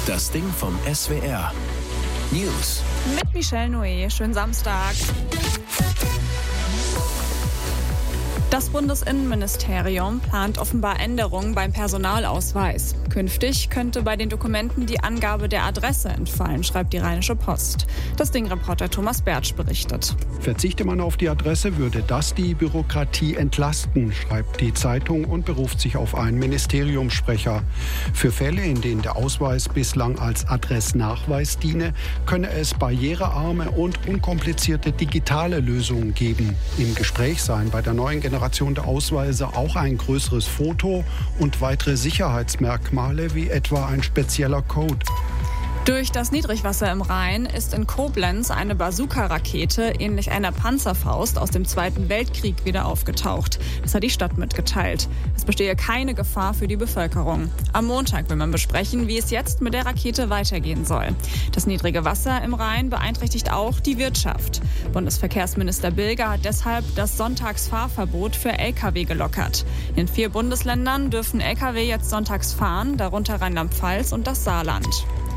Das Ding vom SWR. News. Mit Michelle Noé. Schönen Samstag. Das Bundesinnenministerium plant offenbar Änderungen beim Personalausweis. Künftig könnte bei den Dokumenten die Angabe der Adresse entfallen, schreibt die Rheinische Post. Das Ding-Reporter Thomas Bertsch berichtet. Verzichte man auf die Adresse, würde das die Bürokratie entlasten, schreibt die Zeitung und beruft sich auf einen Ministeriumssprecher. Für Fälle, in denen der Ausweis bislang als Adressnachweis diene, könne es barrierearme und unkomplizierte digitale Lösungen geben. Im Gespräch seien bei der neuen Generation der Ausweise auch ein größeres Foto und weitere Sicherheitsmerkmale wie etwa ein spezieller Code. Durch das Niedrigwasser im Rhein ist in Koblenz eine Bazooka-Rakete ähnlich einer Panzerfaust aus dem Zweiten Weltkrieg wieder aufgetaucht. Das hat die Stadt mitgeteilt. Es bestehe keine Gefahr für die Bevölkerung. Am Montag will man besprechen, wie es jetzt mit der Rakete weitergehen soll. Das niedrige Wasser im Rhein beeinträchtigt auch die Wirtschaft. Bundesverkehrsminister Bilger hat deshalb das Sonntagsfahrverbot für Lkw gelockert. In 4 Bundesländern dürfen Lkw jetzt sonntags fahren, darunter Rheinland-Pfalz und das Saarland.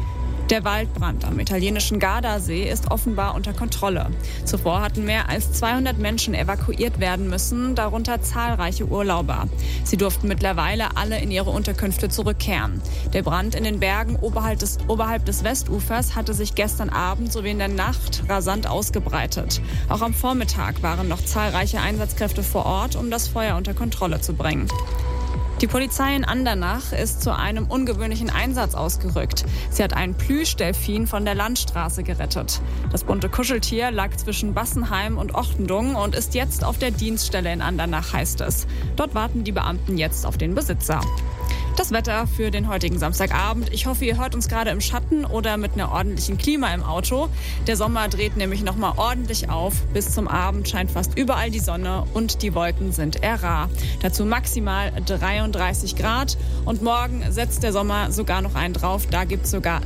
Der Waldbrand am italienischen Gardasee ist offenbar unter Kontrolle. Zuvor hatten mehr als 200 Menschen evakuiert werden müssen, darunter zahlreiche Urlauber. Sie durften mittlerweile alle in ihre Unterkünfte zurückkehren. Der Brand in den Bergen oberhalb des Westufers hatte sich gestern Abend sowie in der Nacht rasant ausgebreitet. Auch am Vormittag waren noch zahlreiche Einsatzkräfte vor Ort, um das Feuer unter Kontrolle zu bringen. Die Polizei in Andernach ist zu einem ungewöhnlichen Einsatz ausgerückt. Sie hat einen Plüschdelfin von der Landstraße gerettet. Das bunte Kuscheltier lag zwischen Bassenheim und Ochtendung und ist jetzt auf der Dienststelle in Andernach, heißt es. Dort warten die Beamten jetzt auf den Besitzer. Das Wetter für den heutigen Samstagabend. Ich hoffe, ihr hört uns gerade im Schatten oder mit einer ordentlichen Klima im Auto. Der Sommer dreht nämlich nochmal ordentlich auf. Bis zum Abend scheint fast überall die Sonne und die Wolken sind eher rar. Dazu maximal 33 Grad. Und morgen setzt der Sommer sogar noch einen drauf. Da gibt es sogar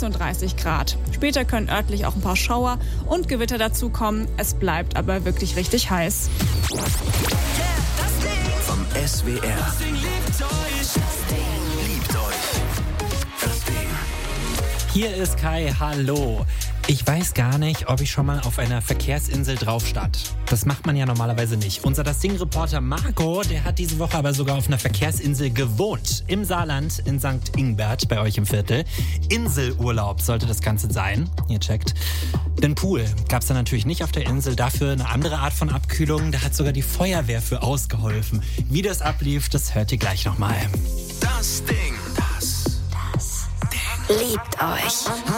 36 Grad. Später können örtlich auch ein paar Schauer und Gewitter dazukommen. Es bleibt aber wirklich richtig heiß. Vom SWR. Hier ist Kai, hallo. Ich weiß gar nicht, ob ich schon mal auf einer Verkehrsinsel drauf stand. Das macht man ja normalerweise nicht. Unser Das Ding-Reporter Marco, der hat diese Woche aber sogar auf einer Verkehrsinsel gewohnt. Im Saarland, in St. Ingbert, bei euch im Viertel. Inselurlaub sollte das Ganze sein. Ihr checkt. Den Pool gab's da natürlich nicht auf der Insel. Dafür eine andere Art von Abkühlung. Da hat sogar die Feuerwehr für ausgeholfen. Wie das ablief, das hört ihr gleich nochmal. Das Ding. Liebt euch.